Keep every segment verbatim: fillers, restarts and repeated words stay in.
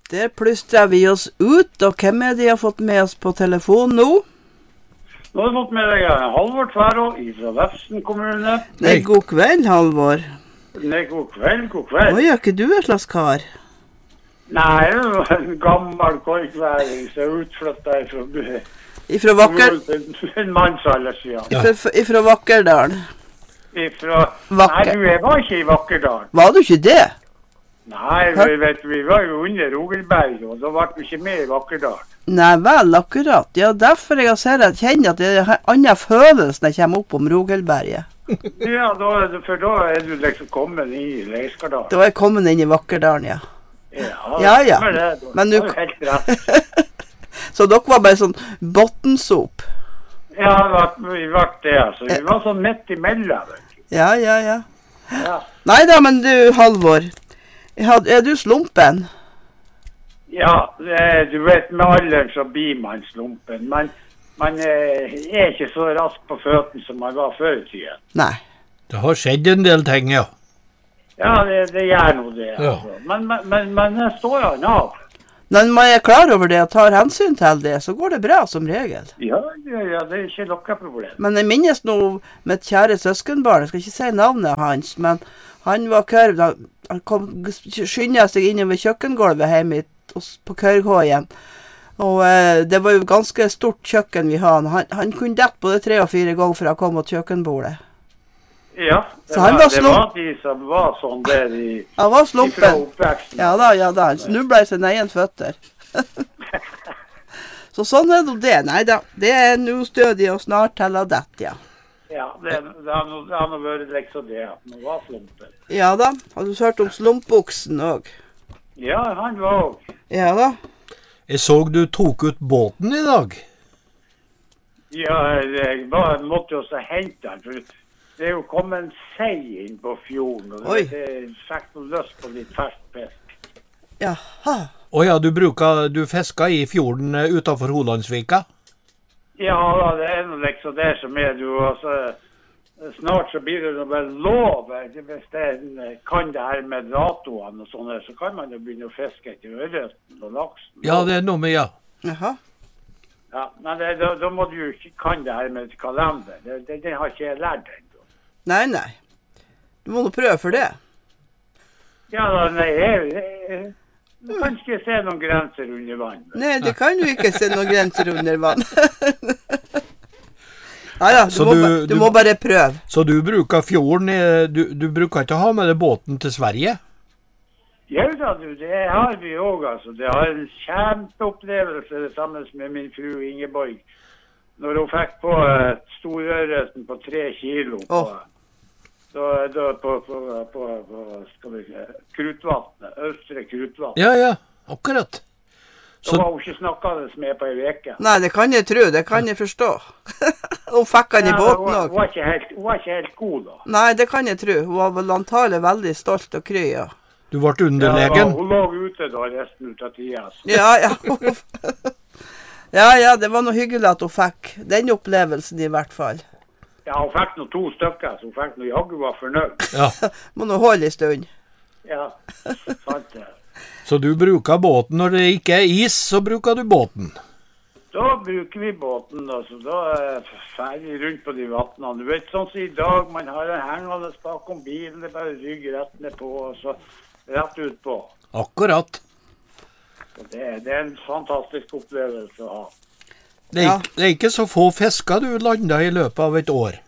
Der plystrer vi oss ut, og hvem er det jeg har fått med oss på telefon nå? Nå har du fått med deg Halvor Tværås fra Vefsn kommune. Nei, god kveld, Halvor. Nei, god kveld, god kveld. Oi, er ikke du et slags kar? Nei, det var en gammel korkværing som er utflyttet ifra... Ifra Vakker... En mannsalder, sier han. Ifra, ifra Vakkerdal. Ifra... Vakker... Nei, du, jeg var ikke i Vakkerdal. Var du ikke det? Nei, vi, vet, vi var jo under Rogelberg, og da var vi ikke med i Vakkerdal. Nei vel, akkurat. Ja, derfor jeg ser at jeg kjenner at det er en annen følelse når jeg kommer opp om Rogelberget. Ja, da, for da er du liksom kommet inn i Leiskardal. Da er jeg kommet inn i Vakkerdalen, ja. Ja, ja. ja. Men, det, men du... helt rett. Så dere var bare sånn bottensop? Ja, vi var det, altså. Vi var sånn midt imellom. Ja, ja, ja. ja. Neida, men du, Halvor, er du slumpen? Ja, du vet, med alderen så blir man slumpen. Man, man er ikke så rask på føttene som man var før i tiden. Nei. Det har skjedd en del ting, ja. Ja, det, det gjør noe det. Ja. Altså. Men, men, men, men det står han av. Når man er klar over det og tar hensyn til det, så går det bra som regel. Ja, ja, ja det er ikke noe problem. Men jeg minnes nå mitt kjære søskenbarn, jeg skal ikke si navnet hans, men han var kørv, han kom, skyndet seg inn ved kjøkkengulvet hjemme på Kørghøyen. Og eh, det var jo ganske stort kjøkken vi hadde. Han, han kunne dette både tre og fire ganger for å komme mot kjøkkenbordet. Ja, det, så han var, var, det var de som var sånn der i, han var slumpen. Oppveksten. Ja da, ja da, han snublet i sine egen føtter. Så sånn er det det. Nei da, det er nå stødig og snart til å dette, ja. Ja, det, det har no, no vært liksom det, at han var slumpen. Ja da, har du hørt om slumpbuksen også? Ja, han var også. Ja da. Jeg så du tok ut båten i dag. Ja, jeg bare måtte jo så hente den, for det er jo kommet en sei inn på fjorden, og det, det fikk noe lyst på litt fersk fisk. Jaha. Åja, du bruker, du fisker i fjorden utenfor Holandsvika? Ja, da, det er noe liksom det som er, du, altså, snart så blir det noe vel lov, hvis det kan det her med datoene og sånn, så kan man jo begynne å fiske etter ørreten og laksen. Ja, det er noe med, ja. Jaha. Ja, men det, da, da må du jo ikke kan det her med kalender, det, det, det har ikke jeg lært ennå. Nei, nei. Du må nå prøve for det. Ja, da, nei, jeg, jeg, jeg kan ikke se noen grenser under vann. Nei, det kan du ikke se noen grenser under vann. Ja, ja, du, så må, du, ba, du, du må bare prøve. Så du bruker fjorden, du, du bruker ikke ha med deg båten til Sverige? Ja da, du, det har vi også, altså. Det har en kjempeopplevelse det samme med min fru Ingeborg. Når hun fikk på uh, storørreten på tre kilo på, oh. da, da, på, på, på, på skal vi si, Krutvatnet, Østre Krutvatnet. Ja, ja, akkurat. Så da var hun ikke snakket med på en veke. Nei, det kan jeg tro, det kan jeg forstå. Hun fikk han i ja, båten hun, også. Hun var, ikke helt, hun var ikke helt god da. Nei, det kan jeg tro. Hun var vel antagelig veldig stolt og kry, ja. Du ble underlegen? Ja, hun lå ute da resten ut av tiden. Ja, ja. Ja, ja, det var noe hyggelig at hun fikk den opplevelsen i hvert fall. Ja, hun fikk noe to stykker, så hun fikk noe jaggu var fornøyd. Ja. Må nå holde i stund. Ja, sant det. Så du bruker båten når det ikke er is, så bruker du båten? Da bruker vi båten, altså. Da er ferdig rundt på de vattnene. Du vet, sånn som i dag, man har en hengende bakom bilen, det bare rygger rett ned på, og så rett ut på. Akkurat. Det, det er en fantastisk opplevelse å ha. Det er, ja. det er ikke så få fisker du lander i løpet av et år?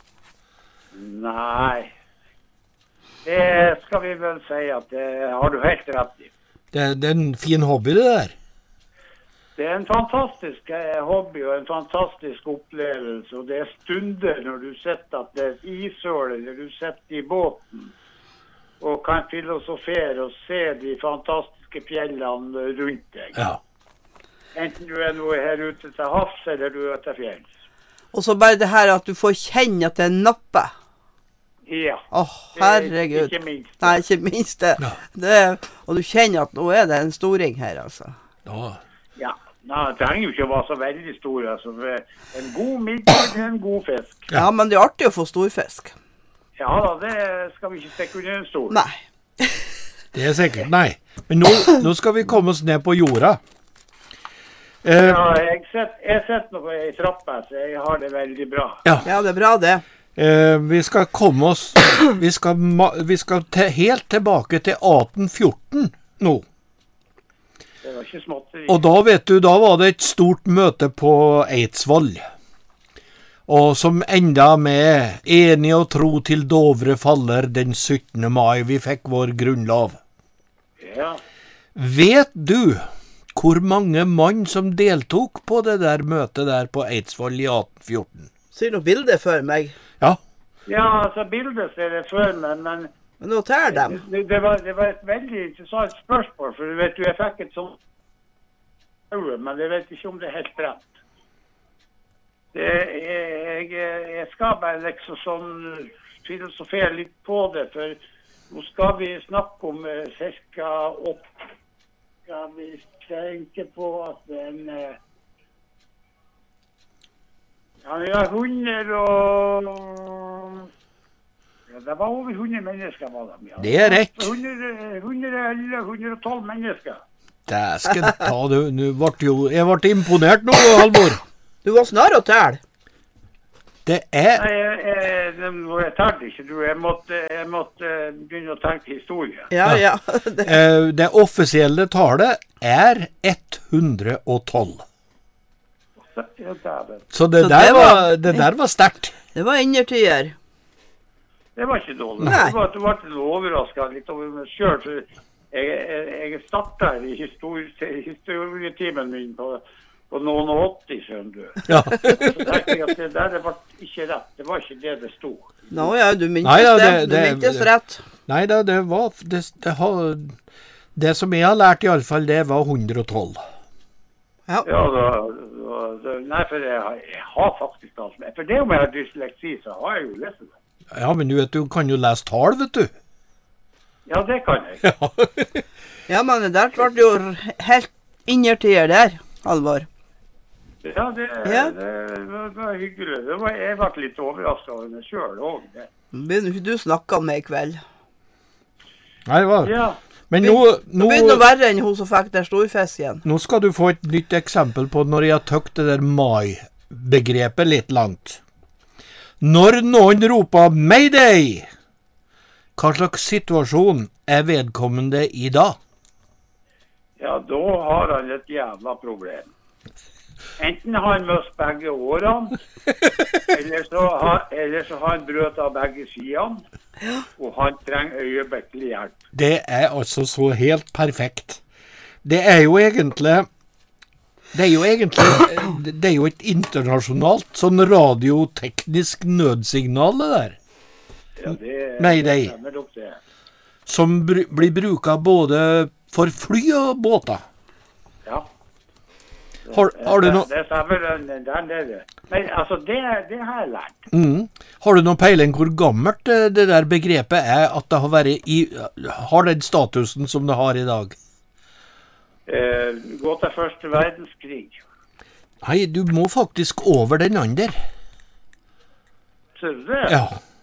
Nei. Det skal vi vel si at det har du helt rett i. Det, det er en fin hobby det der. Det er en fantastisk hobby og en fantastisk opplevelse, og det er stunder når du sitter at det er ishøl, eller du sitter i båten og kan filosofere og se de fantastiske fjellene rundt deg. Ja. Enten du er noe her ute til havs, eller du er til fjells. Og så bare det her at du får kjenne at det er nappe. Ja. Åh, herregud. Ikke minst. Nei, ikke minst det. Ja. Det er, og du kjenner at nå er det en storing her, altså. Ja. Ja. Nei, det trenger jo ikke å være så veldig stor. Altså. En god middag er en god fisk. Ja. Ja, men det er artig å få storfisk. Ja da, det skal vi ikke stikke under en stol. Nei. Det er sikkert, nei. Men nå, nå skal vi komme oss ned på jorda. Eh, Ja, jeg sitter, jeg sitter nå i trappa, så jeg har det veldig bra. ja, Ja, det er bra det. eh, vi skal komme oss, vi skal, ma- vi skal til, helt tilbake til atten fjorten nå. Det var ikke småtteri. Og da vet du, da var det et stort møte på Eidsvoll. Og som enda med enig og tro til Dovre faller den syttende mai vi fikk vår grunnlov. Ja. Vet du hvor mange mann som deltok på det der møtet der på Eidsvoll i atten fjorten? Ser noe bilde for meg. Ja, ja, altså bildet ser jeg før, men, men Men nå tær dem. det, det, var, det var et veldig interessant spørsmål, for du vet du, jeg fikk et sånt men jeg vet ikke om det er helt rett. Det, jeg, jeg skal bare liksom sånn filosofere litt på det, for nå skal vi snakke om eh, cirka åtte. Skal vi tenke på at en eh, ja, vi har hundre og ja, det var over hundre mennesker var de, ja. det er rett. hundre, hundre, hundre og tolv mennesker. Det skal jeg ta, du. Nå ble jo, jeg ble imponert nå, Halvor. Du var snar å tæl. Det er, Nei, jeg, jeg, jeg, jeg tærte ikke, du. Jeg måtte, jeg måtte begynne å tenke historie. Ja, ja. Det, eh, det offisielle tallet er hundre og tolv. Ja, dæven. Så det Så der det var, var- det der var sterkt. det var innertider. Det var ikke dårlig. Nei. Det var, det var litt overrasket litt over meg selv. For jeg, jeg, jeg startet i histori- historietimen min på, på noen og åtti, skjønner du. Ja. Så tenkte jeg at det der det var ikke rett. Det var ikke det det stod. Nå ja, du mintes Nei, ja, det. det- Du det- mintes det- rett. Nei da, det var det, det, har, det som jeg har lært i alle fall, det var hundre og tolv. Ja. Ja, da, da, da, nei, for jeg, har- jeg har faktisk alt med. For det om jeg har dysleksi, så har jeg jo lest det. Ja, men du vet, du kan jo lese tall, vet du. Ja, det kan jeg. Ja, men det der ble jo helt innertider der, Halvor. Ja, det, Ja. det, det var hyggelig. Det var, jeg ble litt overrasket over meg selv også. Begynner ikke du snakke om meg i kveld? Nei, det var. Ja, Men nå, Det nå, begynner å være enn hun som fikk der storfisken. nå skal du få et nytt eksempel på når jeg har tøkt det der mai-begrepet litt langt. Når noen roper Mayday, hva slags situasjon er vedkommende i da? ja, da har han et jævla problem. Enten har han møst begge årene, eller så har, eller så har han brøt av begge sidene, og han trenger øyeblikkelig hjelp. Det er altså så helt perfekt. Det er jo egentlig Det er jo egentlig Det er jo et internasjonalt sånn radioteknisk nødsignal, det der. Ja, det, Mayday. det stemmer nok det. Som br blir bruka både for fly og båter. Ja. Har, har du det, noe det stemmer den, den der. Men altså, det, det har jeg lært. mm. Har du noen peiling hvor gammelt det, det der begrepet er, at det har vært i har den statusen som det har i dag? Eh, gå til første verdenskrig. Nei, du må faktisk over den andre. Så det, Ja.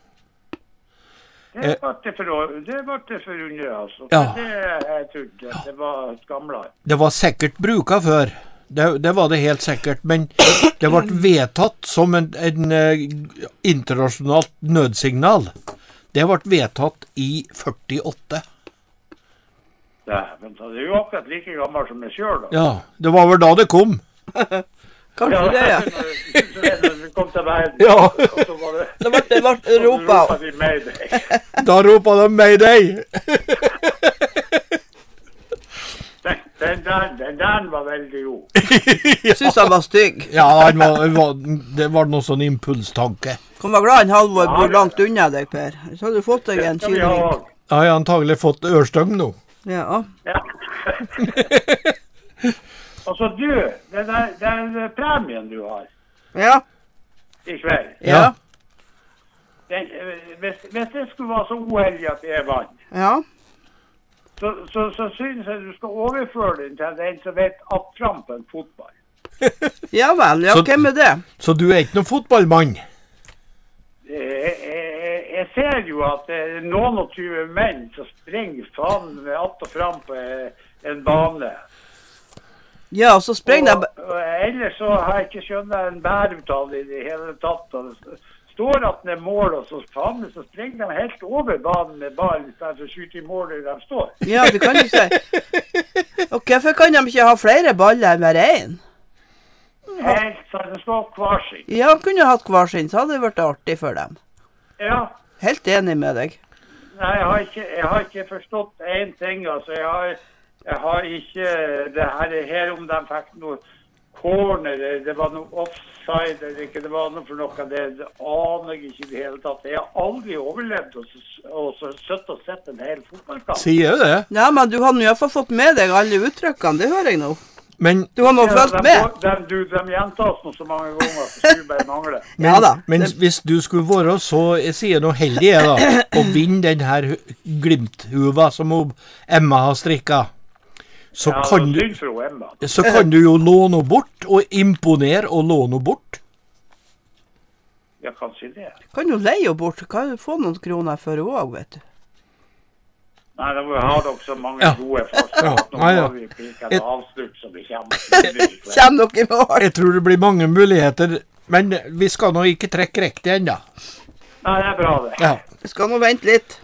det var det for, det var det for under, altså. Ja. Det, jeg trodde det var gamlere. Det var sikkert bruka før. Det, det var det helt sikkert, men det ble vedtatt som en, en eh, internasjonalt nødsignal. Det ble vedtatt i førtiåtte. Dæven, så det er jo akkurat like gammel som meg selv, da. Ja, det var vel da det kom. Kanskje det, ja. Når når vi kom til verden, Ja. og så var det... Det ble, det ble så ropa. ropet de Mayday. Da ropa de Mayday. Den, den, der, den der var veldig god. Syns han var stygg. Ja, han var, var, det var noe sånn impulstanke. Kan være glad en Halvor bor Ja, langt unna deg, Per. Så hadde du fått deg en Det skal vi ha kylling. også. Jeg har antagelig fått ørstøng nå. Ja. Ja. Altså du, den der, den premien du har Ja. i kveld, Ja. den, eh, hvis, hvis det skulle være så uheldig at jeg vant, Ja. så, så, så synes jeg du skal overføre den til den som vet at fram på en fotball. Ja vel. Ja, Så- hvem er det? Så du er ikke noen fotballmann? Jeg, jeg, jeg ser jo at det er noen og tyve menn som springer faen med att og fram på en bane. Ja, og så sprenger Og, de... og ellers så har jeg ikke skjønnet en bæreutall i det hele tatt. Og det står at det er mål, og så faen, så springer de helt over banen med ballen, i stedet for å skyte i mål der de står. Ja, det kan du si. Og hvorfor kan de ikke ha flere baller enn hver en? Helt så det står hver sin. Ja, de kunne hatt hver sin, så hadde det vært artig for dem. Ja, Helt enig med deg. nei, jeg har ikke, jeg har ikke forstått en ting, altså. Jeg har, jeg har ikke det her, her om de fikk noe corner, det var noe offside, eller ikke, det var noe for noe, det, det aner jeg ikke i det hele tatt. Jeg har aldri overlevd og så, og så søtt og sett en hel fotballkamp. Sier du det? Ja, men du har nå i hvert fall fått med deg alle uttrykkene, det hører jeg nå. Men, Du har nå Ja, følt de, med. de, de, de gjentas nå så mange ganger, så skulle bare mangle. men, Ja da. men hvis du skulle være så, jeg sier noe heldig jeg da, og vinne den her hu- glimthuva som hun Emma har strikket, så, Ja, kan det du, er synd for Emma. så kan du jo låne henne bort, og imponere og låne henne bort. Jeg kan si det. Kan jo leie henne bort, kan jo få noen kroner for henne også, vet du. Nei, da har dere så mange Ja. gode forslag. Ja, Nå nei, ja. må vi pike det avslutt, så vi kommer til Kjem dere i mål? Jeg tror det blir mange muligheter, men vi skal nå ikke trekke riktig ennå. Nei, det er bra det. Ja. Vi skal nå vente litt.